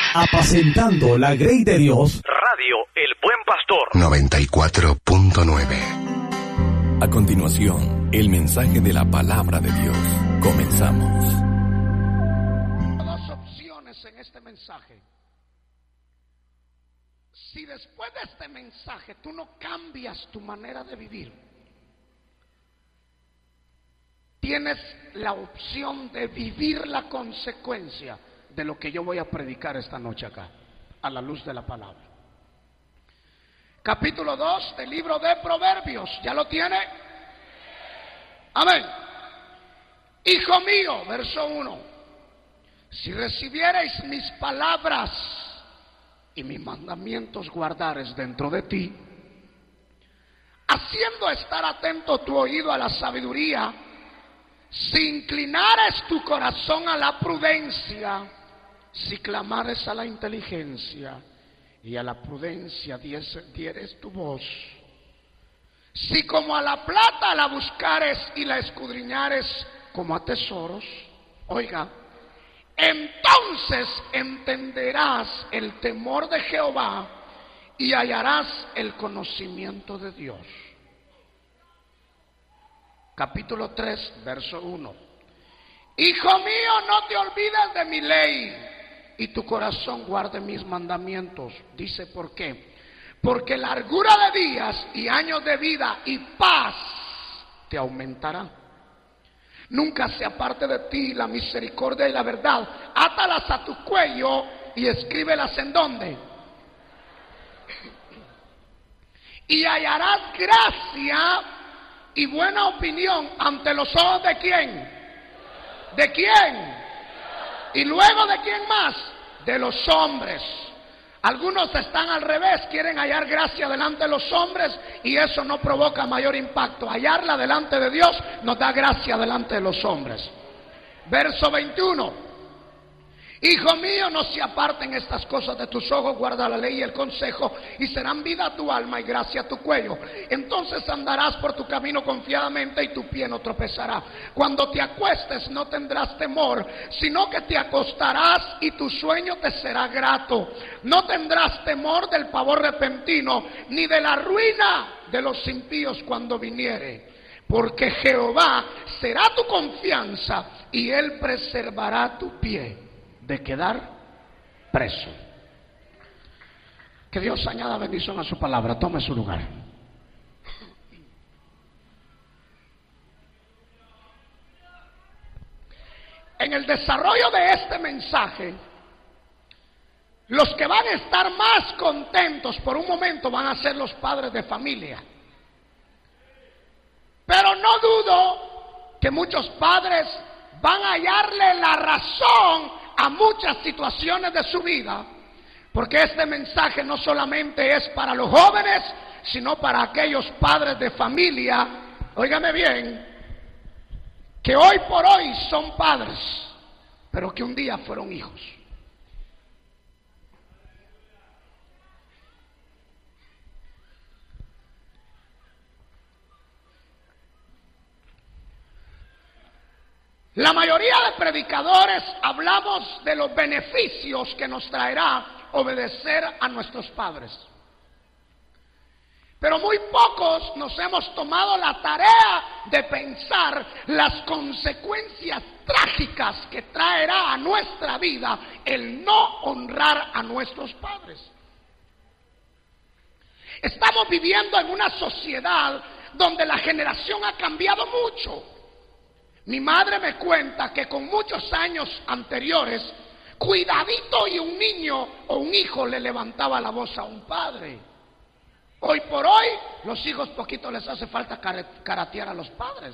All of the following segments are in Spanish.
Apacentando la grey de Dios. Radio El Buen Pastor 94.9. A continuación, el mensaje de la palabra de Dios. Comenzamos. Dos opciones en este mensaje. Si después de este mensaje tú no cambias tu manera de vivir, tienes la opción de vivir la consecuencia de lo que yo voy a predicar esta noche acá, a la luz de la palabra. Capítulo 2 del libro de Proverbios. ¿Ya lo tiene? Amén. Hijo mío, verso 1. Si recibierais mis palabras y mis mandamientos guardares dentro de ti, haciendo estar atento tu oído a la sabiduría, si inclinares tu corazón a la prudencia, si clamares a la inteligencia y a la prudencia dieres tu voz, si como a la plata la buscares y la escudriñares como a tesoros, oiga, entonces entenderás el temor de Jehová y hallarás el conocimiento de Dios. Capítulo 3, verso 1. Hijo mío, no te olvides de mi ley y tu corazón guarde mis mandamientos. Dice, ¿por qué? Porque largura de días y años de vida y paz te aumentará. Nunca se aparte de ti la misericordia y la verdad. Átalas a tu cuello y escríbelas ¿en dónde? Y hallarás gracia y buena opinión ante los ojos ¿de quién? ¿De quién? Y luego ¿de quién más? De los hombres. Algunos están al revés, quieren hallar gracia delante de los hombres y eso no provoca mayor impacto. Hallarla delante de Dios nos da gracia delante de los hombres. Verso 21. Hijo mío, no se aparten estas cosas de tus ojos, guarda la ley y el consejo, y serán vida a tu alma y gracia a tu cuello. Entonces andarás por tu camino confiadamente y tu pie no tropezará. Cuando te acuestes no tendrás temor, sino que te acostarás y tu sueño te será grato. No tendrás temor del pavor repentino, ni de la ruina de los impíos cuando viniere. Porque Jehová será tu confianza y Él preservará tu pie de quedar preso. Que Dios añada bendición a su palabra. Tome su lugar. En el desarrollo de este mensaje, los que van a estar más contentos por un momento van a ser los padres de familia. Pero no dudo que muchos padres van a hallarle la razón a muchas situaciones de su vida, porque este mensaje no solamente es para los jóvenes, sino para aquellos padres de familia, óigame bien, que hoy por hoy son padres, pero que un día fueron hijos. La mayoría de predicadores hablamos de los beneficios que nos traerá obedecer a nuestros padres. Pero muy pocos nos hemos tomado la tarea de pensar las consecuencias trágicas que traerá a nuestra vida el no honrar a nuestros padres. Estamos viviendo en una sociedad donde la generación ha cambiado mucho. Mi madre me cuenta que con muchos años anteriores, cuidadito y un niño o un hijo le levantaba la voz a un padre. Hoy por hoy, los hijos poquito les hace falta karatear a los padres.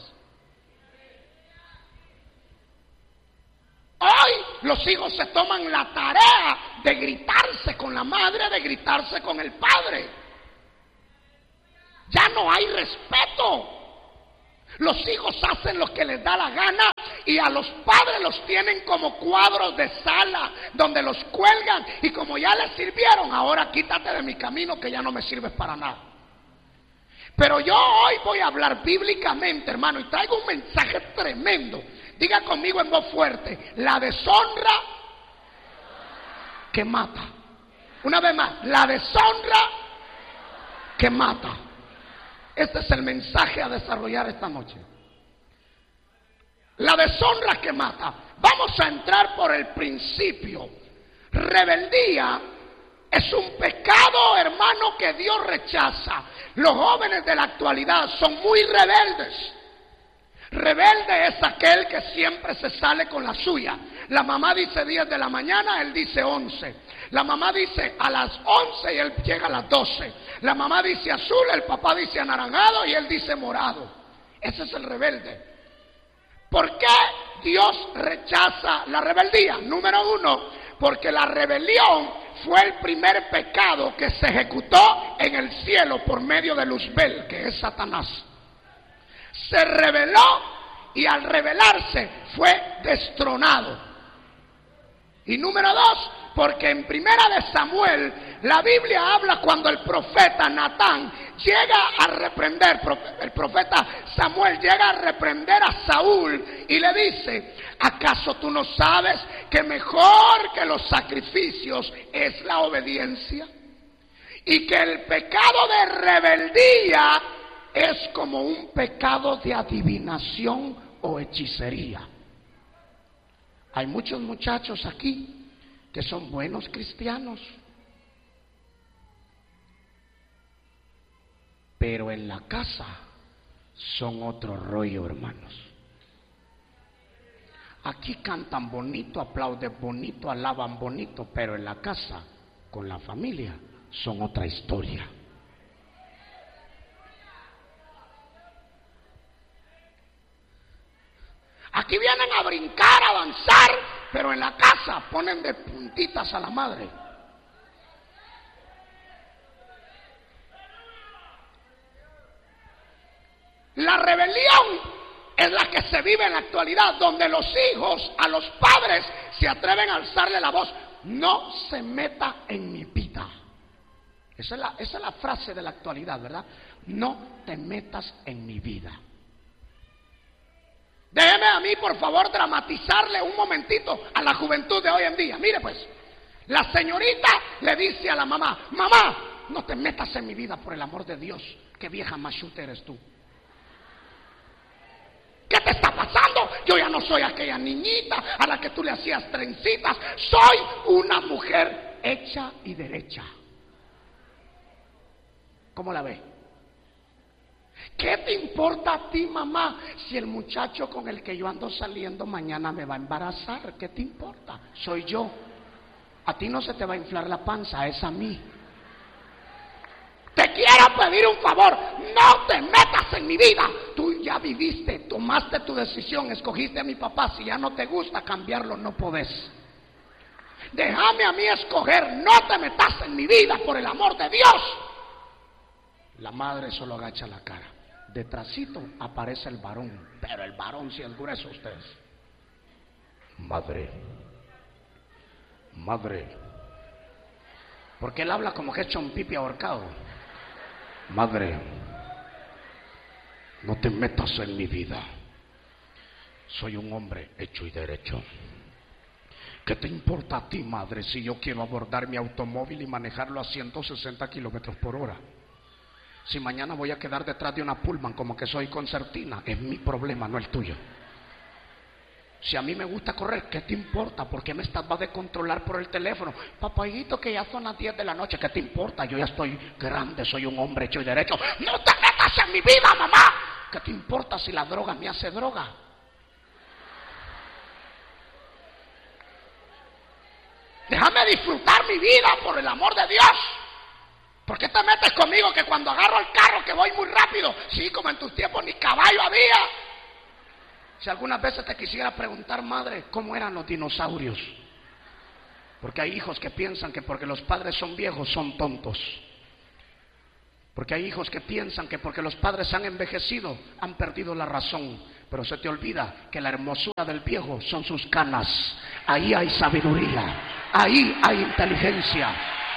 Hoy los hijos se toman la tarea de gritarse con la madre, de gritarse con el padre. Ya no hay respeto. Los hijos hacen lo que les da la gana y a los padres los tienen como cuadros de sala donde los cuelgan y como ya les sirvieron, ahora quítate de mi camino que ya no me sirves para nada. Pero yo hoy voy a hablar bíblicamente, hermano, y traigo un mensaje tremendo. Diga conmigo en voz fuerte: la deshonra que mata. Una vez más, la deshonra que mata. Este es el mensaje a desarrollar esta noche. La deshonra que mata. Vamos a entrar por el principio. Rebeldía es un pecado, hermano, que Dios rechaza. Los jóvenes de la actualidad son muy rebeldes. Rebelde es aquel que siempre se sale con la suya. La mamá dice 10 de la mañana, él dice 11. La mamá dice a las 11 y él llega a las 12. La mamá dice azul, el papá dice anaranjado y él dice morado. Ese es el rebelde. ¿Por qué Dios rechaza la rebeldía? Número 1, porque la rebelión fue el primer pecado que se ejecutó en el cielo por medio de Luzbel, que es Satanás. Se rebeló y al rebelarse fue destronado. Y número 2, porque en Primera de Samuel la Biblia habla cuando el profeta Natán llega a reprender, el profeta Samuel llega a reprender a Saúl y le dice: ¿acaso tú no sabes que mejor que los sacrificios es la obediencia? Y que el pecado de rebeldía es como un pecado de adivinación o hechicería. Hay muchos muchachos aquí que son buenos cristianos, pero en la casa son otro rollo, hermanos. Aquí cantan bonito, aplauden bonito, alaban bonito, pero en la casa, con la familia, son otra historia. Aquí vienen a brincar, a danzar, pero en la casa ponen de puntitas a la madre. La rebelión es la que se vive en la actualidad, donde los hijos a los padres se atreven a alzarle la voz: no se meta en mi vida. Esa es la frase de la actualidad, ¿verdad? No te metas en mi vida. Déjeme a mí, por favor, dramatizarle un momentito a la juventud de hoy en día. Mire pues, la señorita le dice a la mamá: mamá, no te metas en mi vida, por el amor de Dios. Qué vieja machuta eres tú. ¿Qué te está pasando? Yo ya no soy aquella niñita a la que tú le hacías trencitas. Soy una mujer hecha y derecha. ¿Cómo la ve? ¿Qué te importa a ti, mamá, si el muchacho con el que yo ando saliendo mañana me va a embarazar? ¿Qué te importa? Soy yo. A ti no se te va a inflar la panza, es a mí. Te quiero pedir un favor: no te metas en mi vida. Tú ya viviste, tomaste tu decisión, escogiste a mi papá. Si ya no te gusta, cambiarlo no podés. Déjame a mí escoger, no te metas en mi vida, por el amor de Dios. La madre solo agacha la cara. Detrásito aparece el varón, pero el varón sí es grueso, ustedes. Madre, porque él habla como que hecho un pipi ahorcado. Madre, no te metas en mi vida. Soy un hombre hecho y derecho. ¿Qué te importa a ti, madre, si yo quiero abordar mi automóvil y manejarlo a 160 kilómetros por hora? Si mañana voy a quedar detrás de una Pullman como que soy concertina, es mi problema, no el tuyo. Si a mí me gusta correr, ¿qué te importa? ¿Por qué me estás a controlar por el teléfono? Papayito, que ya son las 10 de la noche, ¿qué te importa? Yo ya estoy grande, soy un hombre hecho y derecho. ¡No te metas en mi vida, mamá! ¿Qué te importa si la droga me hace droga? Déjame disfrutar mi vida, por el amor de Dios. ¿Por qué te metes conmigo que cuando agarro el carro que voy muy rápido? Sí, como en tus tiempos ni caballo había. Si algunas veces te quisiera preguntar, madre, ¿cómo eran los dinosaurios? Porque hay hijos que piensan que porque los padres son viejos son tontos. Porque hay hijos que piensan que porque los padres han envejecido han perdido la razón. Pero se te olvida que la hermosura del viejo son sus canas. Ahí hay sabiduría, ahí hay inteligencia.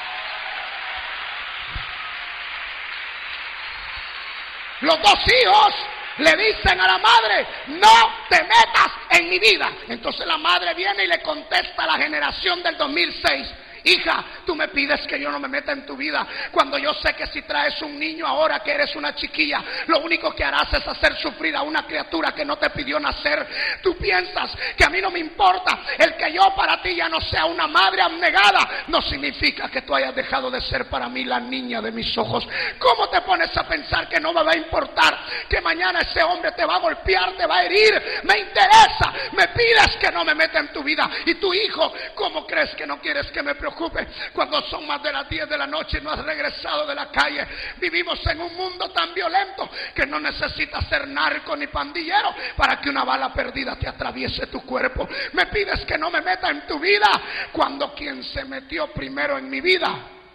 Los dos hijos le dicen a la madre: no te metas en mi vida. Entonces la madre viene y le contesta a la generación del 2006 Hija, tú me pides que yo no me meta en tu vida, cuando yo sé que si traes un niño ahora que eres una chiquilla, lo único que harás es hacer sufrir a una criatura que no te pidió nacer. Tú piensas que a mí no me importa el que yo para ti ya no sea una madre abnegada. No significa que tú hayas dejado de ser para mí la niña de mis ojos. ¿Cómo te pones a pensar que no me va a importar que mañana ese hombre te va a golpear, te va a herir? Me interesa. Me pides que no me meta en tu vida. Y tu hijo, ¿cómo crees que no quieres que me preocupe cuando son más de las 10 de la noche y no has regresado de la calle? Vivimos en un mundo tan violento que no necesitas ser narco ni pandillero para que una bala perdida te atraviese tu cuerpo. Me pides que no me meta en tu vida cuando quien se metió primero en mi vida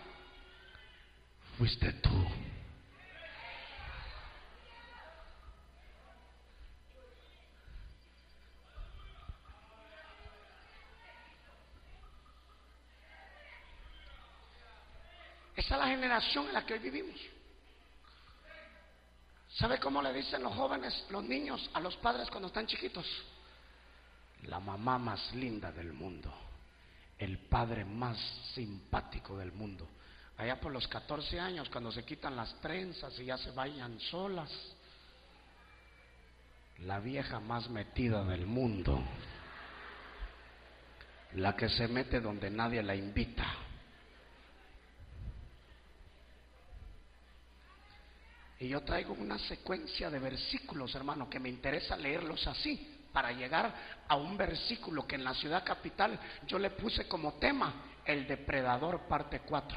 fuiste tú. Esa es la generación en la que hoy vivimos. ¿Sabe cómo le dicen los jóvenes, los niños, a los padres cuando están chiquitos? La mamá más linda del mundo, el padre más simpático del mundo. Allá por los 14 años, cuando se quitan las trenzas y ya se vayan solas, la vieja más metida del mundo, la que se mete donde nadie la invita. Y yo traigo una secuencia de versículos, hermano, que me interesa leerlos así, para llegar a un versículo que en la ciudad capital yo le puse como tema, el depredador parte 4.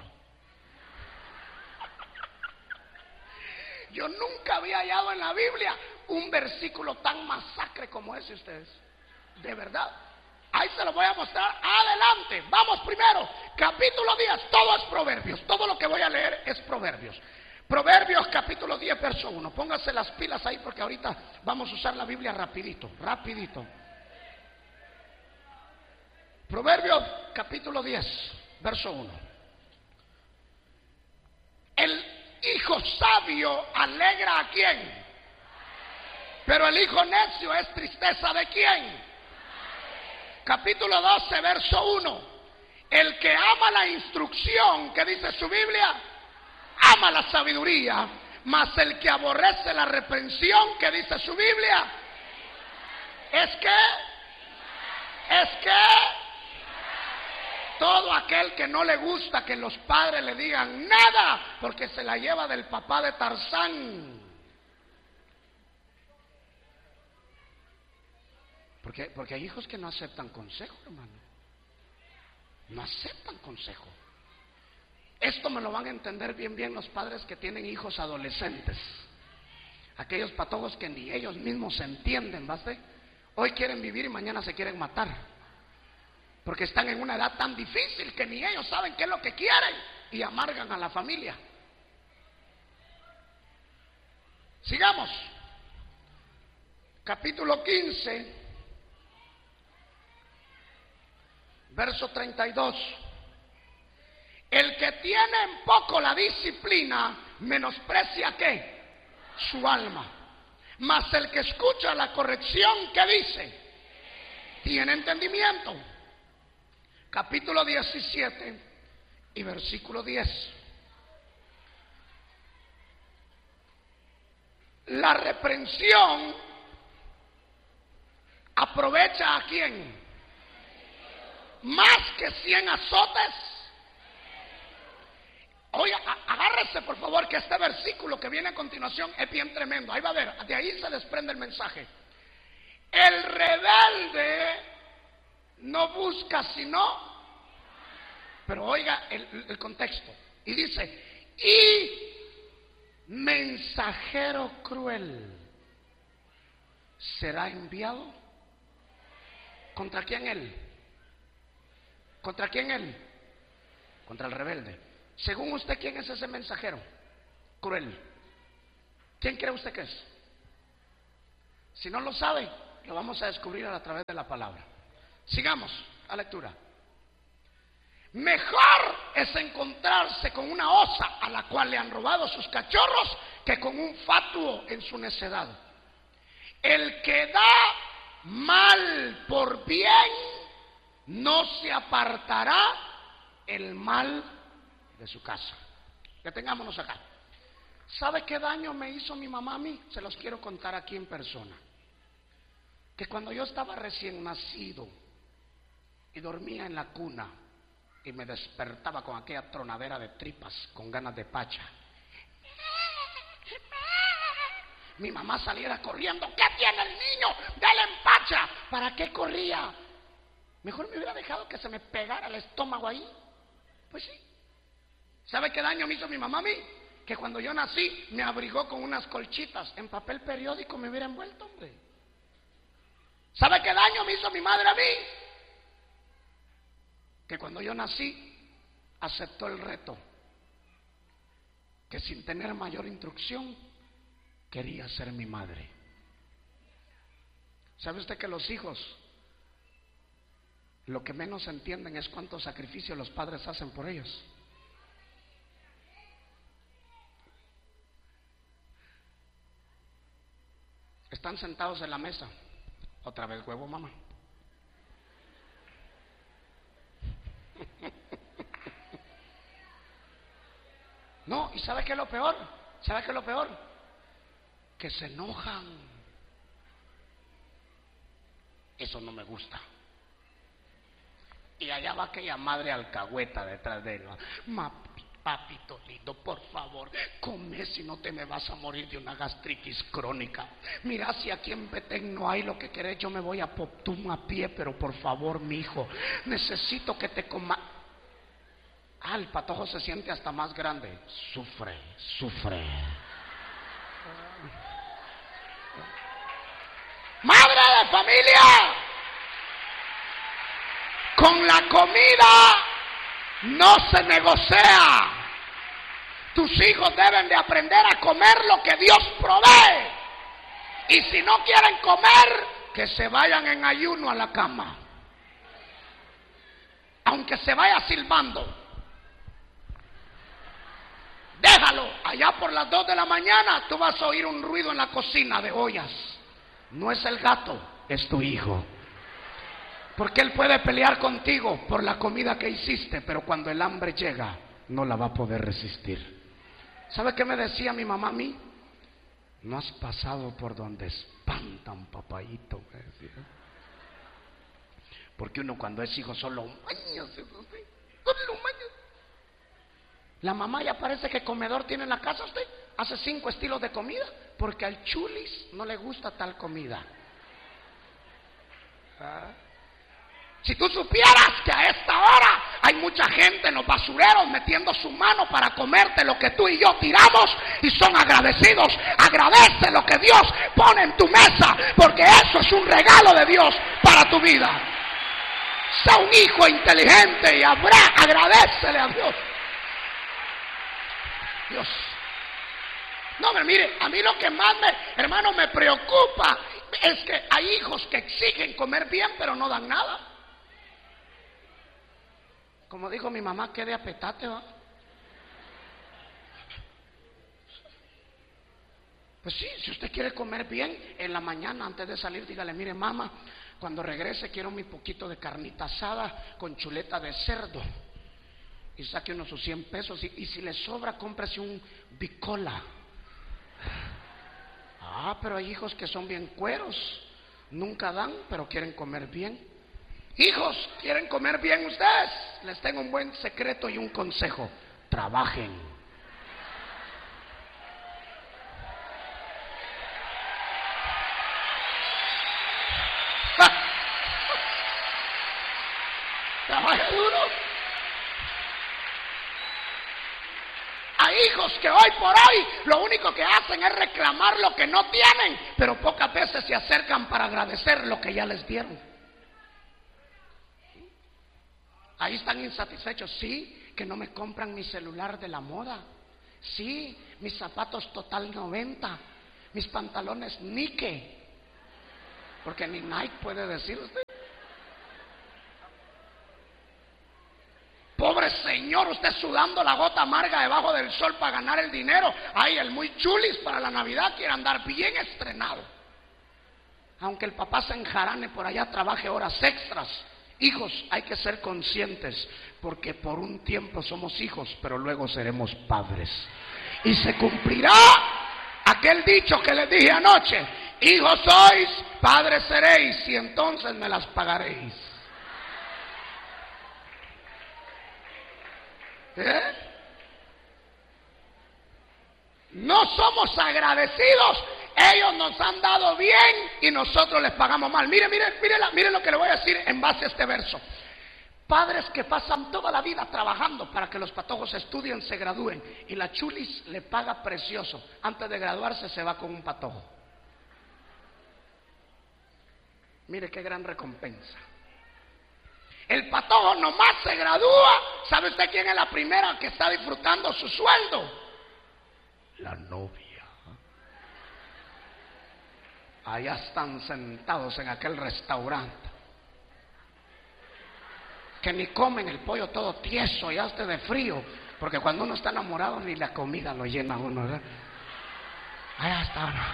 Yo nunca había hallado en la Biblia un versículo tan masacre como ese, ustedes. De verdad. Ahí se lo voy a mostrar. Adelante. Vamos primero. Capítulo 10. Todo es Proverbios. Todo lo que voy a leer es Proverbios. Proverbios capítulo 10 verso 1. Pónganse las pilas ahí porque ahorita vamos a usar la Biblia rapidito. Proverbios capítulo 10 verso 1. El hijo sabio alegra a quién, pero el hijo necio es tristeza de quién. Capítulo 12 verso 1. El que ama la instrucción, ¿qué dice su Biblia? Ama la sabiduría, mas el que aborrece la reprensión, ¿qué dice su Biblia? Es que todo aquel que no le gusta que los padres le digan nada, porque se la lleva del papá de Tarzán. Porque hay hijos que no aceptan consejo, hermano. No aceptan consejo. Esto me lo van a entender bien los padres que tienen hijos adolescentes. Aquellos patojos que ni ellos mismos se entienden, ¿basta? Hoy quieren vivir y mañana se quieren matar. Porque están en una edad tan difícil que ni ellos saben qué es lo que quieren y amargan a la familia. Sigamos. Capítulo 15, verso 32. El que tiene en poco la disciplina menosprecia ¿qué? Su alma. Mas el que escucha la corrección, ¿qué dice? Tiene entendimiento. Capítulo 17 y versículo 10. La reprensión aprovecha a quién? Más que 100 azotes. Oiga, agárrese por favor que este versículo que viene a continuación es bien tremendo. Ahí va a ver, de ahí se desprende el mensaje. El rebelde no busca sino, pero oiga el contexto. Y dice, y mensajero cruel será enviado. ¿Contra quién él? ¿Contra quién él? Contra el rebelde. Según usted, ¿quién es ese mensajero cruel? ¿Quién cree usted que es? Si no lo sabe, lo vamos a descubrir a través de la palabra. Sigamos a lectura. Mejor es encontrarse con una osa a la cual le han robado sus cachorros que con un fatuo en su necedad. El que da mal por bien no se apartará el mal de su casa. Detengámonos acá. ¿Sabe qué daño me hizo mi mamá a mí? Se los quiero contar aquí en persona. Que cuando yo estaba recién nacido y dormía en la cuna y me despertaba con aquella tronadera de tripas, con ganas de pacha, mi mamá saliera corriendo. ¿Qué tiene el niño? ¡Dale empacha! ¿Para qué corría? Mejor me hubiera dejado que se me pegara el estómago ahí. Pues sí. ¿Sabe qué daño me hizo mi mamá a mí? Que cuando yo nací me abrigó con unas colchitas en papel periódico, me hubiera envuelto, hombre. ¿Sabe qué daño me hizo mi madre a mí? Que cuando yo nací aceptó el reto, que sin tener mayor instrucción quería ser mi madre. ¿Sabe usted que los hijos lo que menos entienden es cuántos sacrificios los padres hacen por ellos? Están sentados en la mesa. Otra vez huevo, mamá. No, ¿y sabe qué es lo peor? ¿Sabe qué es lo peor? Que se enojan. Eso no me gusta. Y allá va aquella madre alcahueta detrás de él. Papito lindo, por favor, come, si no te me vas a morir de una gastritis crónica. Mira, si aquí en Petén no hay lo que querés, yo me voy a Poptum a pie, pero por favor, mi hijo, necesito que te coma. Ah, el patojo se siente hasta más grande. Sufre. Madre de familia, con la comida no se negocia. Tus hijos deben de aprender a comer lo que Dios provee. Y si no quieren comer, que se vayan en ayuno a la cama. Aunque se vaya silbando. Déjalo. Allá por las 2 de la mañana tú vas a oír un ruido en la cocina de ollas. No es el gato, es tu hijo. Porque él puede pelear contigo por la comida que hiciste, pero cuando el hambre llega, no la va a poder resistir. ¿Sabe qué me decía mi mamá a mí? No has pasado por donde espantan, papayito, me decía. Porque uno cuando es hijo solo mañas. La mamá ya parece que comedor tiene en la casa usted. Hace 5 estilos de comida, porque al chulis no le gusta tal comida. Si tú supieras que a esta hora hay mucha gente en los basureros metiendo su mano para comerte lo que tú y yo tiramos y son agradecidos. Agradece lo que Dios pone en tu mesa, porque eso es un regalo de Dios para tu vida. Sea un hijo inteligente y agradécele a Dios. Dios. No, pero mire, a mí lo que más hermano, me preocupa es que hay hijos que exigen comer bien pero no dan nada. Como dijo mi mamá, qué de apetate, ¿va? Pues sí, si usted quiere comer bien, en la mañana antes de salir, dígale, mire mamá, cuando regrese quiero mi poquito de carnita asada con chuleta de cerdo. Y saque unos sus 100 pesos y si le sobra, cómprese un bicola. Ah, pero hay hijos que son bien cueros, nunca dan, pero quieren comer bien. Hijos, ¿quieren comer bien ustedes? Les tengo un buen secreto y un consejo. Trabajen. Trabajen duro. Hay hijos que hoy por hoy lo único que hacen es reclamar lo que no tienen, pero pocas veces se acercan para agradecer lo que ya les dieron. Ahí están insatisfechos. Sí, que no me compran mi celular de la moda. Sí, mis zapatos Total 90, mis pantalones Nike, porque ni Nike puede decir usted. Pobre señor, usted sudando la gota amarga debajo del sol para ganar el dinero. Ay, el muy chulis para la Navidad quiere andar bien estrenado. Aunque el papá se enjarane por allá, trabaje horas extras Hijos, hay que ser conscientes, porque por un tiempo somos hijos, pero luego seremos padres. Y se cumplirá aquel dicho que les dije anoche: hijos sois, padres seréis, y entonces me las pagaréis. No somos agradecidos. Ellos nos han dado bien y nosotros les pagamos mal. Miren lo que le voy a decir en base a este verso. Padres que pasan toda la vida trabajando para que los patojos estudien, se gradúen, y la chulis le paga precioso. Antes de graduarse se va con un patojo. Mire qué gran recompensa. El patojo nomás se gradúa. ¿Sabe usted quién es la primera que está disfrutando su sueldo? La novia. Allá están sentados en aquel restaurante, que ni comen el pollo todo tieso y hasta de frío, porque cuando uno está enamorado ni la comida lo llena a uno, ¿verdad? Allá está uno.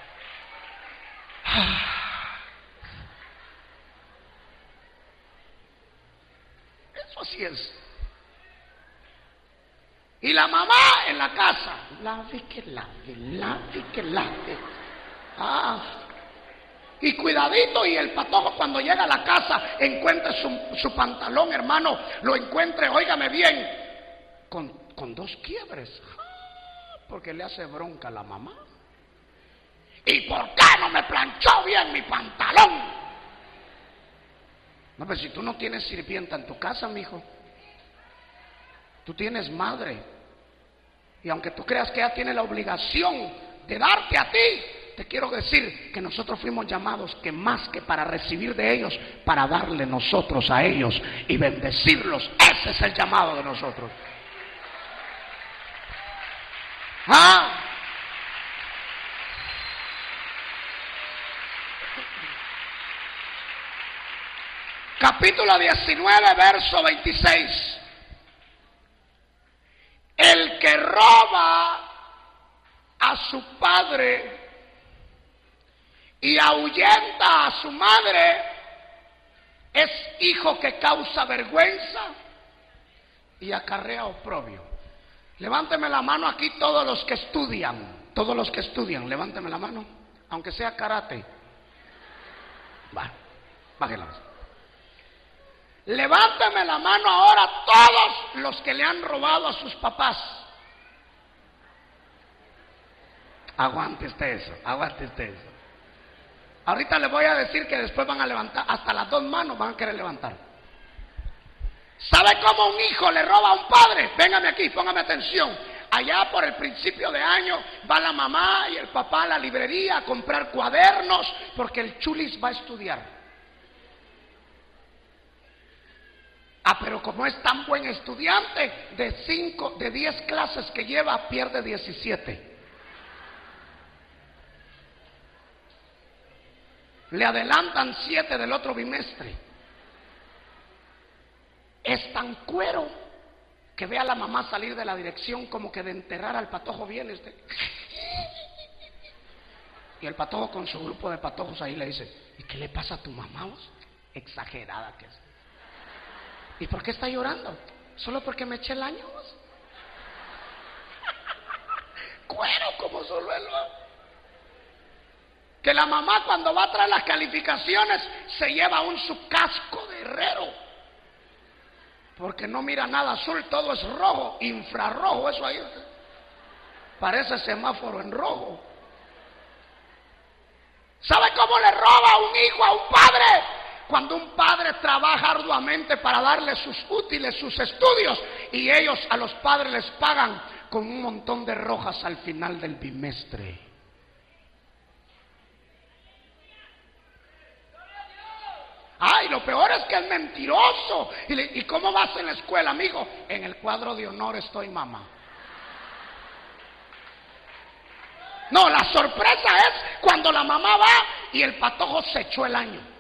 Eso sí es. Y la mamá en la casa, lave que lave. Y cuidadito, y el patojo cuando llega a la casa encuentre su pantalón, hermano, lo encuentre, óigame bien, con 2 quiebres, porque le hace bronca a la mamá. ¿Y por qué no me planchó bien mi pantalón? No, pero si tú no tienes sirvienta en tu casa, mijo, tú tienes madre, y aunque tú creas que ella tiene la obligación de darte a ti, te quiero decir que nosotros fuimos llamados, que más que para recibir de ellos, para darle nosotros a ellos y bendecirlos. Ese es el llamado de nosotros. Capítulo 19, verso 26. El que roba a su padre y ahuyenta a su madre es hijo que causa vergüenza y acarrea oprobio. Levánteme la mano aquí todos los que estudian, levánteme la mano, aunque sea karate. Bájela. Levánteme la mano ahora todos los que le han robado a sus papás. Aguante usted eso. Ahorita les voy a decir que después van a levantar, hasta las 2 manos van a querer levantar. ¿Sabe cómo un hijo le roba a un padre? Véngame aquí, póngame atención. Allá por el principio de año va la mamá y el papá a la librería a comprar cuadernos porque el chulis va a estudiar. Pero como es tan buen estudiante, de 10 clases que lleva, pierde 17. Le adelantan 7 del otro bimestre. Es tan cuero que ve a la mamá salir de la dirección como que de enterrar al patojo viene y el patojo con su grupo de patojos ahí le dice: ¿y qué le pasa a tu mamá vos? Exagerada que es. ¿Y por qué está llorando? ¿Solo porque me eché el año vos? Cuero como solo él va. Que la mamá cuando va a traer las calificaciones se lleva su casco de herrero, porque no mira nada azul, todo es rojo, infrarrojo, eso ahí parece semáforo en rojo. ¿Sabe cómo le roba un hijo a un padre? Cuando un padre trabaja arduamente para darle sus útiles, sus estudios, y ellos a los padres les pagan con un montón de rojas al final del bimestre. Y lo peor es que es mentiroso. ¿Y cómo vas en la escuela, amigo? En el cuadro de honor estoy, mamá. No, la sorpresa es cuando la mamá va y el patojo se echó el año.